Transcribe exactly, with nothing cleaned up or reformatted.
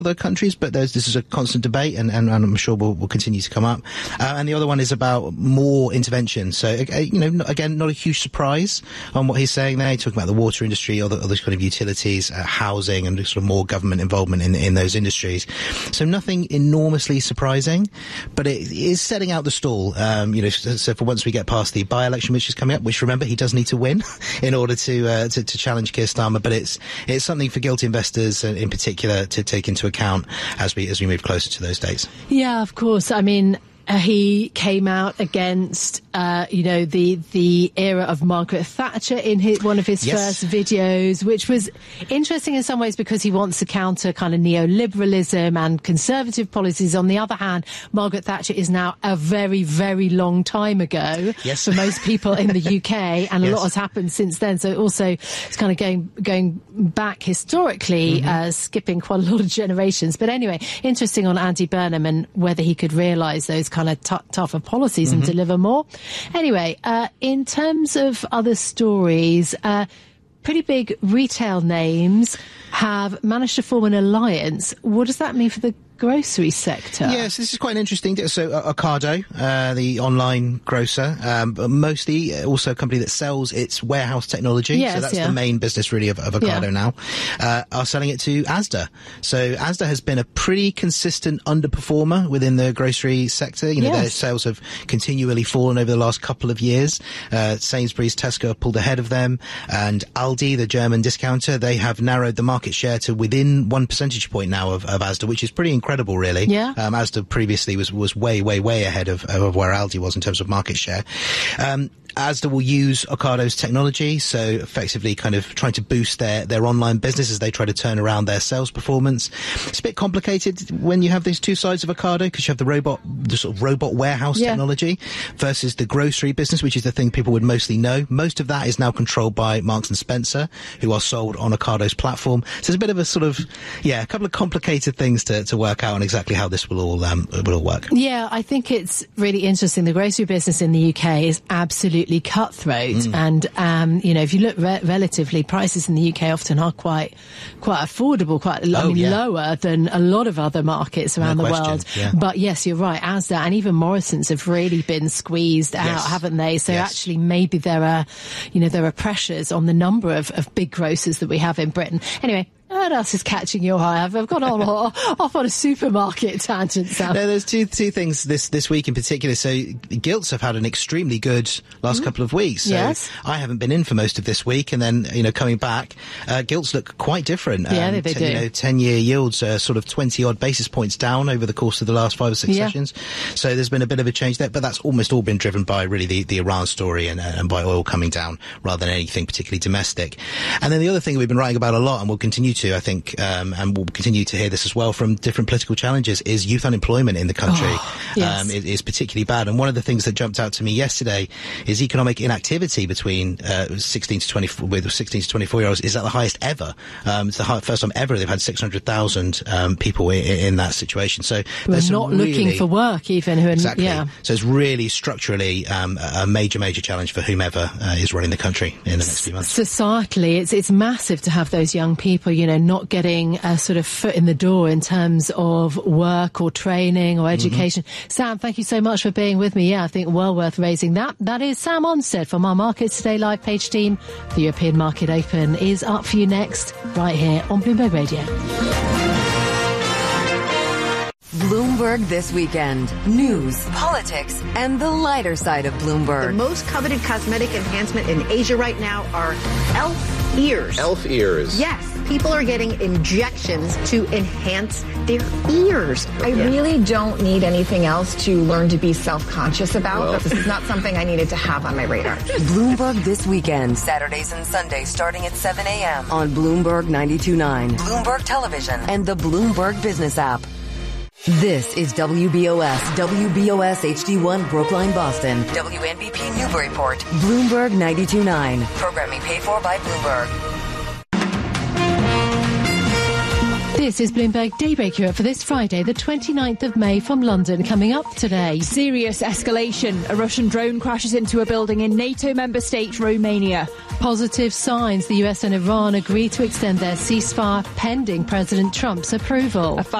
other countries, but there's, this is a constant debate, and, and, and I'm sure will will continue to come up. Uh, and the other one is about more intervention. So, uh, you know, again, not a huge surprise on what he's saying there. He's talking about the water industry, other, other kind of utilities, uh, housing, and sort of more government involvement in, in those industries. So nothing enormously surprising, but it is setting out the stall. Um, you know, so, so for once we get past the by-election, which is coming up, which remember, he does need to win in order to, uh, to, to challenge Keir Starmer, but it's, it's something for guilty investors uh, in particular to take into account as we as we move closer to those dates. Yeah, of course. I mean, uh, he came out against, uh, you know, the the era of Margaret Thatcher in his, one of his Yes. first videos, which was interesting in some ways because he wants to counter kind of neoliberalism and conservative policies. On the other hand, Margaret Thatcher is now a very, very long time ago Yes. for most people in the U K, and Yes. a lot has happened since then. So also, it's kind of going going back historically, Mm-hmm. uh, skipping quite a lot of generations. But anyway, interesting on Andy Burnham and whether he could realise those kind of t- tougher policies Mm-hmm. and deliver more. Anyway, uh, in terms of other stories, uh, pretty big retail names have managed to form an alliance. What does that mean for the grocery sector? Yes, this is quite an interesting. So, uh, Ocado, uh, the online grocer, um, but mostly also a company that sells its warehouse technology. Yes, so that's yeah. the main business really of, of Ocado Yeah. now. Uh, are selling it to Asda. So Asda has been a pretty consistent underperformer within the grocery sector. You know, Yes. their sales have continually fallen over the last couple of years. Uh, Sainsbury's, Tesco have pulled ahead of them, and Aldi, the German discounter, they have narrowed the market share to within one percentage point now of, of Asda, which is pretty incredible. Incredible, really. Yeah. Um, Asda previously was, was way, way, way ahead of, of where Aldi was in terms of market share. Um, Asda will use Ocado's technology, so effectively kind of trying to boost their, their online business as they try to turn around their sales performance. It's a bit complicated when you have these two sides of Ocado, because you have the robot, the sort of robot warehouse Yeah. technology versus the grocery business, which is the thing people would mostly know. Most of that is now controlled by Marks and Spencer, who are sold on Ocado's platform. So there's a bit of a sort of, yeah, a couple of complicated things to, to work out on exactly how this will all, um, will all work. Yeah, I think it's really interesting. The grocery business in the U K is absolutely cutthroat, Mm. and um, you know, if you look re- relatively, prices in the U K often are quite quite affordable, quite I Oh, mean, yeah. lower than a lot of other markets around No the question, world. yeah. But yes, you're right. Asda and even Morrison's have really been squeezed out, Yes. haven't they? So Yes. actually, maybe there are, you know, there are pressures on the number of, of big grocers that we have in Britain. Anyway. What else is catching your eye? I've, I've gone on, off on a supermarket tangent, Sam. No, there's two two things this this week in particular. So Gilts have had an extremely good last couple of weeks. So Yes. I haven't been in for most of this week, and then you know coming back, uh, Gilts look quite different. Yeah, they- they ten, do. You know, ten-year yields are sort of twenty odd basis points down over the course of the last five or six Yeah. sessions. So there's been a bit of a change there, but that's almost all been driven by really the, the Iran story and, and by oil coming down rather than anything particularly domestic. And then the other thing we've been writing about a lot, and we'll continue to, I think. Um, and we'll continue to hear this as well from different political challenges, is youth unemployment in the country. Oh, yes. um, is, is particularly bad. And one of the things that jumped out to me yesterday is economic inactivity between uh, sixteen to twenty-four, with sixteen to twenty-four year olds is at the highest ever. Um, it's the high, first time ever they've had six hundred thousand um, people in, in that situation. So Who are there's some not looking really- for work, even who are Exactly. yeah. So it's really structurally um, a major, major challenge for whomever uh, is running the country in the next few months. Societally, it's it's massive to have those young people, you know, not getting a sort of foot in the door in terms of work or training or education. Mm-hmm. Sam, thank you so much for being with me. Yeah, I think well worth raising that. That is Sam Onstead from our Markets Today live page team. The European Market Open is up for you next, right here on Bloomberg Radio. Bloomberg This Weekend. News, politics, and the lighter side of Bloomberg. The most coveted cosmetic enhancement in Asia right now are elf ears. Elf ears. Yes, people are getting injections to enhance their ears. I really don't need anything else to learn to be self-conscious about. Well. This is not something I needed to have on my radar. Bloomberg This Weekend. Saturdays and Sundays starting at seven a.m. on Bloomberg ninety-two point nine, Bloomberg Television, and the Bloomberg Business app. This is W B O S, W B O S H D one Brookline, Boston, W N B P Newburyport, Bloomberg ninety-two point nine. Programming paid for by Bloomberg. This is Bloomberg Daybreak Europe for this Friday, the twenty-ninth of May from London. Coming up today. Serious escalation. A Russian drone crashes into a building in NATO member state Romania. Positive signs. The U S and Iran agree to extend their ceasefire pending President Trump's approval. A